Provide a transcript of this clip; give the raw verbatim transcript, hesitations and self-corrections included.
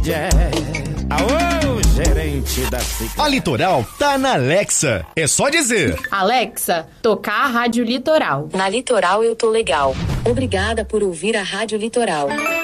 Yeah. Aô, gerente da Cicred. A Litoral tá na Alexa. É só dizer: Alexa, tocar a Rádio Litoral. Na Litoral eu tô legal. Obrigada por ouvir a Rádio Litoral.